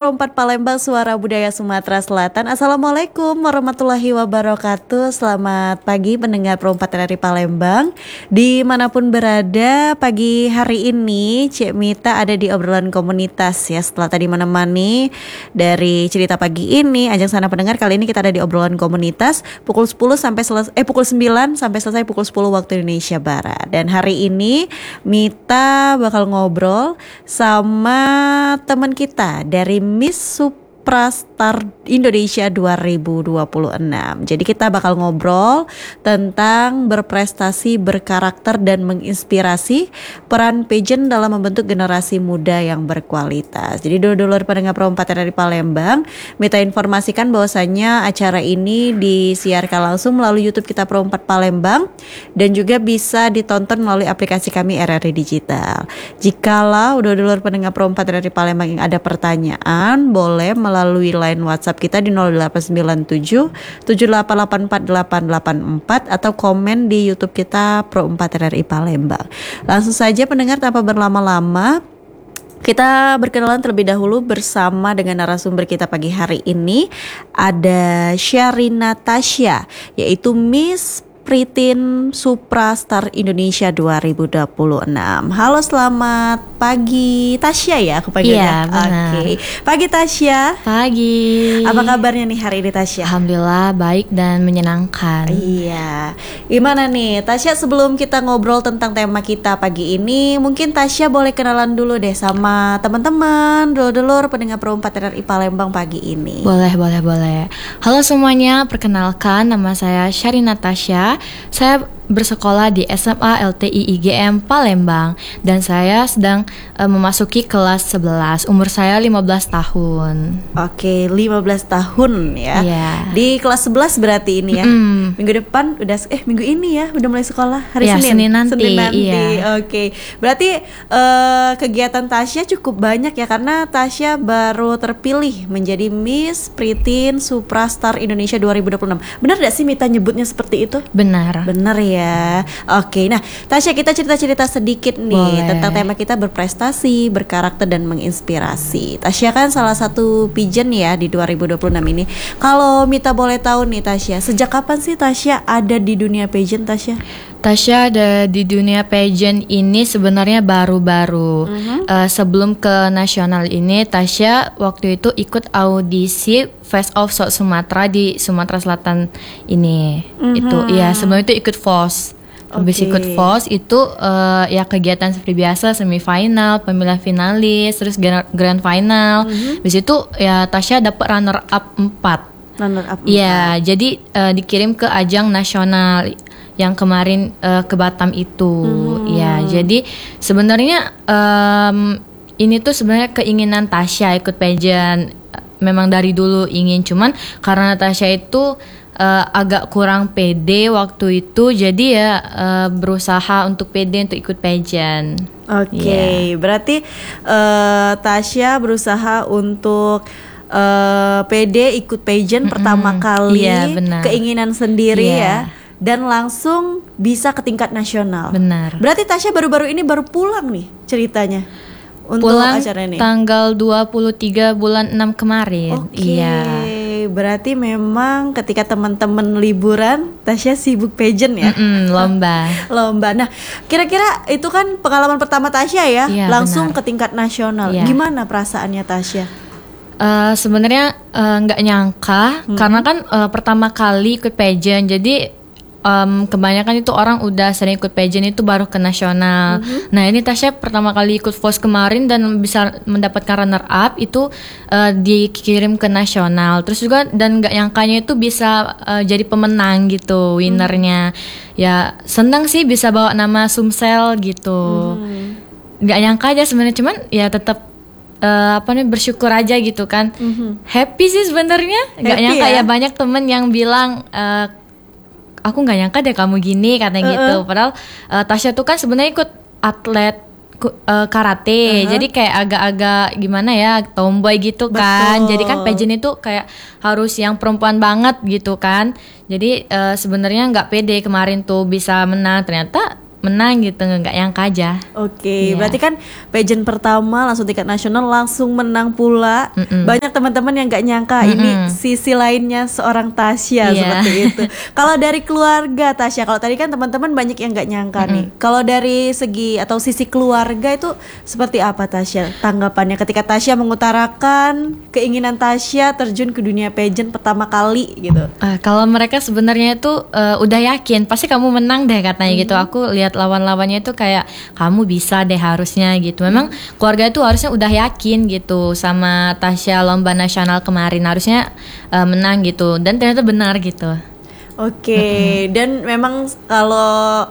Perompat Palembang, Suara Budaya Sumatera Selatan. Assalamualaikum warahmatullahi wabarakatuh. Selamat pagi pendengar Perompat dari Palembang, dimanapun berada. Pagi hari ini Cik Mita ada di obrolan komunitas ya. Setelah tadi menemani dari cerita pagi ini, ajang sana pendengar, kali ini kita ada di obrolan komunitas pukul 10 sampai pukul 9 sampai selesai pukul 10 waktu Indonesia Barat. Dan hari ini Mita bakal ngobrol sama teman kita dari Miss Suprastar Indonesia 2026. Jadi kita bakal ngobrol tentang berprestasi, berkarakter dan menginspirasi, peran pageant dalam membentuk generasi muda yang berkualitas. Jadi dulur-dulur pendengar Perompat dari Palembang, Mita informasikan bahwasanya acara ini disiarkan langsung melalui YouTube kita Perompat Palembang dan juga bisa ditonton melalui aplikasi kami RRI Digital. Jikalau dulur-dulur pendengar Perompat dari Palembang yang ada pertanyaan, boleh melalui line WhatsApp kita di 0897 7884 atau komen di YouTube kita Pro4 RRI Palembang. Langsung saja pendengar, tanpa berlama-lama, kita berkenalan terlebih dahulu bersama dengan narasumber kita pagi hari ini. Ada Sharina Tasya, yaitu Miss Pritin Suprastar Indonesia 2026. Halo, selamat pagi Tasya ya, aku panggilnya. Iya, benar. Oke. Pagi Tasya. Pagi. Apa kabarnya nih hari ini Tasya? Alhamdulillah baik dan menyenangkan. Iya. Gimana nih Tasya, sebelum kita ngobrol tentang tema kita pagi ini, mungkin Tasya boleh kenalan dulu deh sama teman-teman, dulur-dulur pendengar Perompat RRI Palembang pagi ini. Boleh. Halo semuanya, perkenalkan nama saya Sharina Tasya. Saya bersekolah di SMA LTI IGM Palembang dan saya sedang memasuki kelas 11. Umur saya 15 tahun. Oke, 15 tahun ya. Iya. Di kelas 11 berarti ini ya. Minggu depan udah minggu ini ya udah mulai sekolah hari Ya, Senin. Senin nanti. Iya. Oke. Berarti kegiatan Tasya cukup banyak ya, karena Tasya baru terpilih menjadi Miss Pritin Suprastar Indonesia 2026. Benar gak sih Mita nyebutnya seperti itu? Benar. Bener ya. Oke, nah Tasya, kita cerita-cerita sedikit nih. Boleh. Tentang tema kita berprestasi, berkarakter dan menginspirasi. Tasya kan salah satu pageant ya di 2026 ini. Kalau Mita boleh tahu nih Tasya, sejak kapan sih Tasya ada di dunia pageant Tasya? Tasya ada di dunia pageant ini sebenarnya baru-baru. Sebelum ke nasional ini, Tasya waktu itu ikut audisi Face Off South Sumatera di Sumatera Selatan ini. Itu ya, sebelum itu ikut FOS. Habis ikut FOS itu ya kegiatan seperti biasa, semifinal, pemilihan finalis, terus grand final. Habis itu ya Tasya dapat runner up 4. Runner up 4. Iya, jadi dikirim ke ajang nasional yang kemarin ke Batam itu. Ya, jadi sebenarnya ini tuh sebenarnya keinginan Tasya ikut pageant. Memang dari dulu ingin, cuman karena Tasya itu agak kurang pede waktu itu, jadi ya berusaha untuk pede untuk ikut pageant. Oke, berarti Tasya berusaha untuk pede ikut pageant pertama kali. Iya, benar. Keinginan sendiri Iya. ya. Dan langsung bisa ke tingkat nasional. Benar. Berarti Tasya baru-baru ini baru pulang nih ceritanya untuk Pulang acara ini. tanggal 23 bulan 6 kemarin. Oke, Iya. berarti memang ketika teman-teman liburan, Tasya sibuk pageant ya. Lomba. Lomba. Nah, kira-kira itu kan pengalaman pertama Tasya ya, Iya, langsung benar. ke tingkat nasional. Iya. Gimana perasaannya Tasya? Sebenarnya nggak nyangka karena kan pertama kali ikut pageant, jadi kebanyakan itu orang udah sering ikut pageant itu baru ke nasional. Nah, ini Tasya pertama kali ikut FOS kemarin dan bisa mendapatkan runner up itu dikirim ke nasional. Terus juga dan nggak nyangkanya itu bisa jadi pemenang gitu, winnernya. Ya senang sih bisa bawa nama Sumsel gitu. Nggak nyangka aja sebenarnya, cuman ya tetap bersyukur aja gitu kan. Happy sih sebenarnya. Nggak Happy nyangka ya? ya banyak temen yang bilang aku nggak nyangka deh kamu gini katanya gitu. Padahal Tasya tuh kan sebenarnya ikut atlet karate, jadi kayak agak-agak gimana ya, tomboy gitu kan. Betul. Jadi kan pageant itu kayak harus yang perempuan banget gitu kan. Jadi sebenarnya nggak pede kemarin tuh bisa menang, ternyata menang gitu, nggak nyangka aja. Oke, Iya. berarti kan pageant pertama langsung tingkat nasional langsung menang pula. Banyak teman-teman yang nggak nyangka ini sisi lainnya seorang Tasya Iya. seperti itu. Kalau dari keluarga Tasya, kalau tadi kan teman-teman banyak yang nggak nyangka nih. Kalau dari segi atau sisi keluarga itu seperti apa Tasya tanggapannya ketika Tasya mengutarakan keinginan Tasya terjun ke dunia pageant pertama kali gitu? Kalau mereka sebenarnya itu udah yakin pasti kamu menang deh katanya gitu. Aku lihat lawan-lawannya itu kayak kamu bisa deh harusnya gitu. Memang keluarga itu harusnya udah yakin gitu sama Tasya lomba nasional kemarin harusnya menang gitu, dan ternyata benar gitu. Oke, dan memang kalau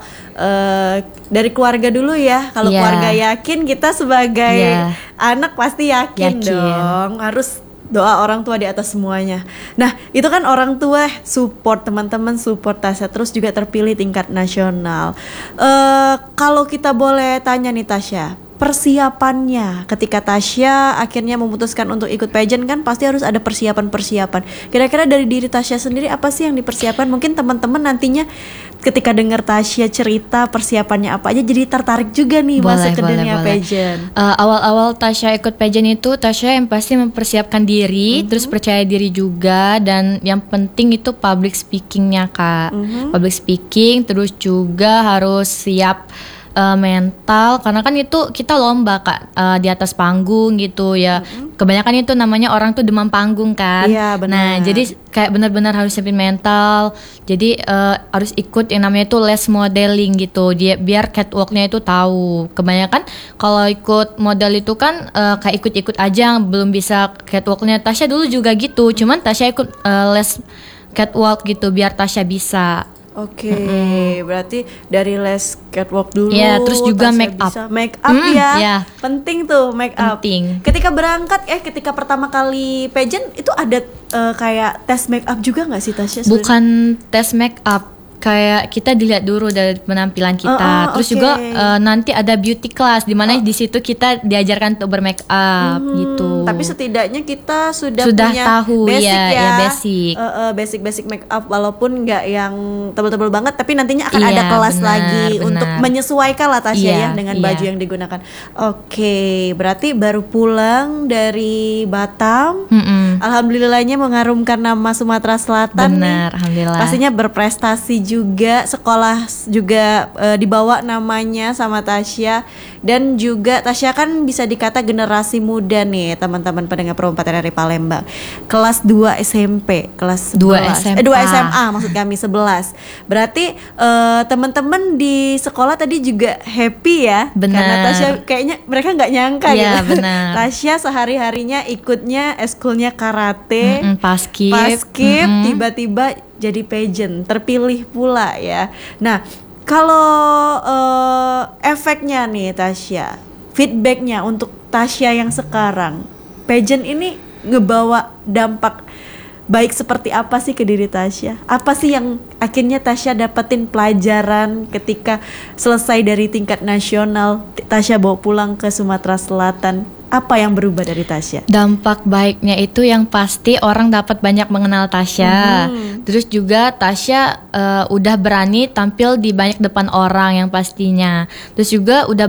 dari keluarga dulu ya, kalau Iya. keluarga yakin, kita sebagai Iya. anak pasti yakin dong, harus doa orang tua di atas semuanya. Nah, itu kan orang tua support teman-teman, support Tasya, terus juga terpilih tingkat nasional. Kalau kita boleh tanya nih Tasya, persiapannya ketika Tasya akhirnya memutuskan untuk ikut pageant kan pasti harus ada persiapan-persiapan. Kira-kira dari diri Tasya sendiri apa sih yang dipersiapkan? Mungkin teman-teman nantinya ketika dengar Tasya cerita persiapannya apa aja jadi tertarik juga nih masuk ke dunia pageant. Awal-awal Tasya ikut pageant itu Tasya yang pasti mempersiapkan diri, terus percaya diri juga, dan yang penting itu public speakingnya Kak. Public speaking, terus juga harus siap mental, karena kan itu kita lomba Kak, di atas panggung gitu ya. Kebanyakan itu namanya orang tuh demam panggung kan. Iya, benar. Nah jadi kayak benar-benar harus siapin mental. Jadi harus ikut yang namanya itu les modeling gitu. Dia biar catwalknya itu tahu. Kebanyakan kalau ikut model itu kan kayak ikut-ikut aja, belum bisa catwalknya. Tasya dulu juga gitu. Cuman Tasya ikut les catwalk gitu biar Tasya bisa. Oke, berarti dari les catwalk dulu. Iya, terus juga Tasya make up. bisa make up ya. Iya. Penting tuh make up. Penting. Ketika berangkat ketika pertama kali pageant itu ada kayak tes make up juga nggak sih Tasya? sebenarnya? Bukan tes make up, kayak kita dilihat dulu dari penampilan kita. Terus oke. juga nanti ada beauty class di mana di situ kita diajarkan untuk bermake up gitu. Tapi setidaknya kita sudah punya tahu basic ya basic. basic make up, walaupun nggak yang tebel-tebel banget, tapi nantinya akan Iya, ada kelas benar, lagi benar. untuk menyesuaikan lah Tasya Iya, ya dengan iya. baju yang digunakan. Oke, berarti baru pulang dari Batam. Alhamdulillahnya mengharumkan nama Sumatera Selatan Benar, nih. alhamdulillah. Pastinya berprestasi juga, sekolah juga dibawa namanya sama Tasya, dan juga Tasya kan bisa dikata generasi muda nih teman-teman pendengar Pro 4 RRI Palembang. Kelas 2 SMP, kelas 2 11. SMA. 2 SMA maksud kami 11. Berarti teman-teman di sekolah tadi juga happy ya. Benar. Karena Tasya kayaknya mereka nggak nyangka Iya, gitu. benar. Tasya sehari-harinya ikutnya eskulnya karate. Paskib. Paskib, tiba-tiba jadi pageant, terpilih pula ya. Nah, kalau efeknya nih Tasya, feedbacknya untuk Tasya yang sekarang, pageant ini ngebawa dampak baik seperti apa sih ke diri Tasya? Apa sih yang akhirnya Tasya dapetin pelajaran ketika selesai dari tingkat nasional, Tasya bawa pulang ke Sumatera Selatan? Apa yang berubah dari Tasya? Dampak baiknya itu yang pasti orang dapat banyak mengenal Tasya. Terus juga Tasya udah berani tampil di banyak depan orang yang pastinya. Terus juga udah